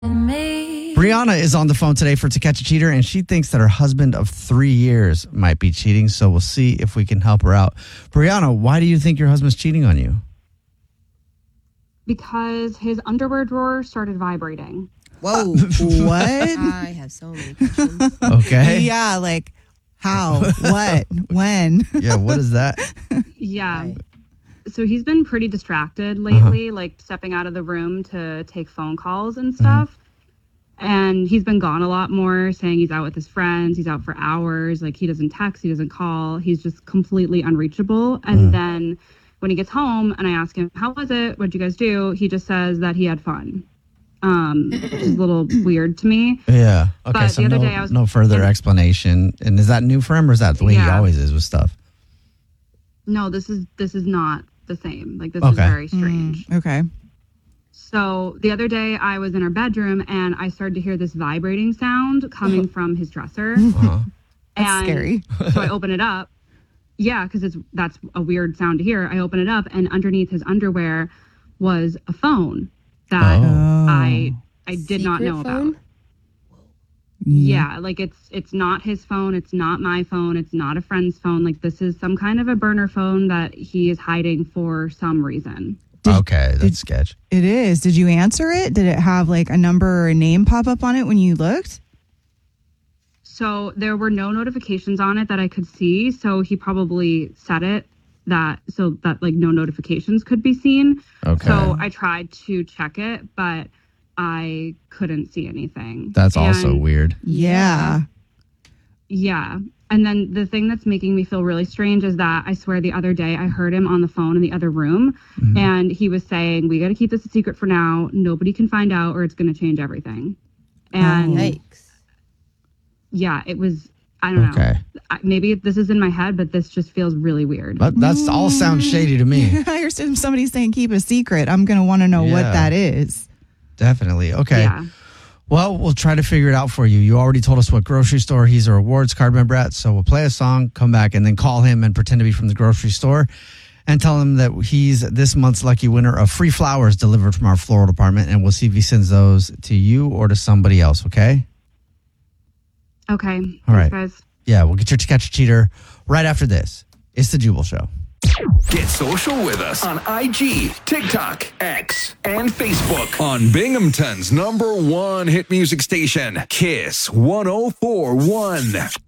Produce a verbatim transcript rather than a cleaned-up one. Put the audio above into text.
Brianna is on the phone today for To Catch a Cheater, and she thinks that her husband of three years might be cheating, so we'll see if we can help her out. Brianna, why do you think your husband's cheating on you? Because his underwear drawer started vibrating. Whoa. What? I have so many questions. Okay. Yeah, like how? What? When? Yeah, what is that? Yeah. So he's been pretty distracted lately, uh-huh. like stepping out of the room to take phone calls and stuff. Mm-hmm. And he's been gone a lot more, saying he's out with his friends. He's out for hours. Like, he doesn't text. He doesn't call. He's just completely unreachable. And mm. then when he gets home and I ask him, how was it? What'd you guys do? He just says that he had fun. Um, which is a little weird to me. Yeah. Okay, but so the other no, day I was, no further and, explanation. And is that new for him, or is that the way yeah. he always is with stuff? No, this is this is not the same. Like, this okay. is very strange. Mm, okay. So the other day I was in our bedroom and I started to hear this vibrating sound coming from his dresser. Uh-huh. That's and scary. So I open it up. Yeah, because it's that's a weird sound to hear. I open it up, and underneath his underwear was a phone that oh. I I did Secret not know phone? about. Yeah, like it's it's not his phone. It's not my phone. It's not a friend's phone. Like, this is some kind of a burner phone that he is hiding for some reason. Did, okay, that's did, sketch. It is. Did you answer it? Did it have like a number or a name pop up on it when you looked? So there were no notifications on it that I could see. So he probably set it that so that like no notifications could be seen. Okay. So I tried to check it, but I couldn't see anything. That's and also weird. Yeah. Yeah. And then the thing that's making me feel really strange is that I swear the other day I heard him on the phone in the other room, mm-hmm. and he was saying, we got to keep this a secret for now. Nobody can find out or it's going to change everything. And oh. Yikes. Yeah, it was, I don't okay. know. Maybe this is in my head, but this just feels really weird. But that's all sounds shady to me. I hear somebody saying keep a secret. I'm going to want to know yeah. what that is. Definitely. Okay. Yeah. Well, we'll try to figure it out for you. You already told us what grocery store he's a rewards card member at, so we'll play a song, come back, and then call him and pretend to be from the grocery store and tell him that he's this month's lucky winner of free flowers delivered from our floral department, and we'll see if he sends those to you or to somebody else, okay? Okay. All Thanks, right. guys. Yeah, we'll get your To Catch a Cheater right after this. It's The Jubal Show. Get social with us on I G, TikTok, X, and Facebook on Binghamton's number one hit music station, Kiss one oh four point one.